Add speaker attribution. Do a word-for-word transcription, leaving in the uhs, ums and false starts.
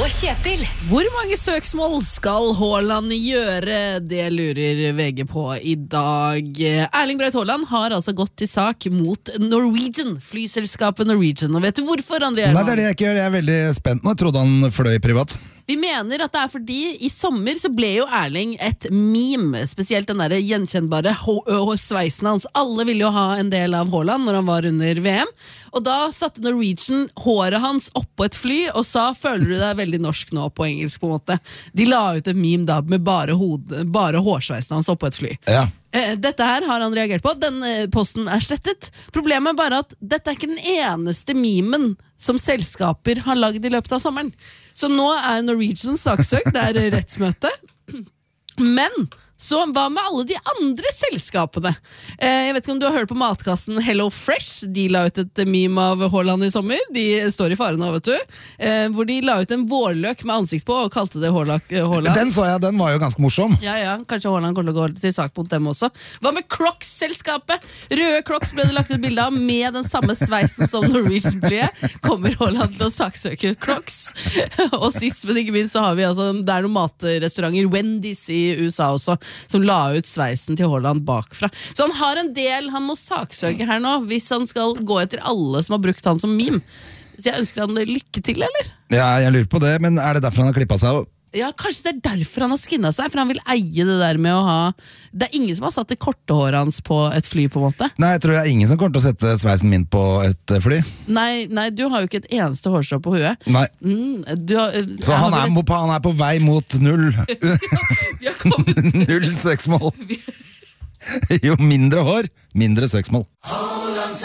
Speaker 1: og Kjetil.
Speaker 2: Hvor mange søksmål skal Haaland gjøre? Det lurer V G på i dag. Erling Braut Haaland har altså gått til sak mot Norwegian, flyselskapet Norwegian. Og vet du hvorfor, André?
Speaker 3: Nei, det er det jeg ikke gjør. Jeg er veldig spent nå. Jeg trodde han fløy privat.
Speaker 2: Vi mener at det er fordi i sommer så ble jo Erling et meme, spesielt den der gjenkjennbare sveisen hans. Alle ville jo ha en del av Haaland når han var under V M, og da satte Norwegian håret hans opp på et fly og sa, føler du deg veldig norsk nå på engelsk på en måte? De la ut et meme da med bare, hode, bare hårsveisen hans opp på et fly.
Speaker 3: Ja.
Speaker 2: Dette her har han reagert på. Den posten er slettet. Problemet er bare at dette er ikke den eneste memen som selskaper har lagd i løpet av sommeren. Så nå er Norwegian saksøkt, det er rettsmøte. Men så hva med alle de andre selskapene? Eh, jeg vet ikke om du har hørt på matkassen Hello Fresh. De la ut et meme av Haaland i sommer. De står i fare nå, vet du. Eh, hvor de la ut en vårløk med ansikt på og kalte det Haaland.
Speaker 3: Den så jeg, den var jo ganske morsom.
Speaker 2: Ja, ja, kanskje Haaland kommer til å gå til sak mot dem også. Hva med Crocs-selskapet? Røde Crocs ble det lagt ut bilde av med den samme sveisen som Norwegian-flyet. Kommer Haaland til å saksøke Crocs? Og sist, men ikke minst, så har vi altså, det er noen matrestauranter, Wendy's i U S A også, som la ut sveisen til Haaland bakfra. Så han har en del han må saksøke her nå, hvis han skal gå etter alle som har brukt han som meme. Så jeg ønsker han lykke til, eller?
Speaker 3: Ja, jeg lurer på det, men er det derfor han har klippet seg av?
Speaker 2: Ja, kanskje det er derfor han har skinnet seg, for han vil eie det der med å ha... Det er ingen som har satt det korte håret hans på et fly, på en måte.
Speaker 3: Nei, jeg tror det er ingen som kommer til å sette sveisen min på et fly.
Speaker 2: Nei, nei, du har jo ikke et eneste hårstrå på huet.
Speaker 3: Nei.
Speaker 2: Mm, du har,
Speaker 3: Så han er, et... han er på vei mot null.
Speaker 2: Vi har kommet...
Speaker 3: Null søksmål. Jo mindre hår, mindre søksmål.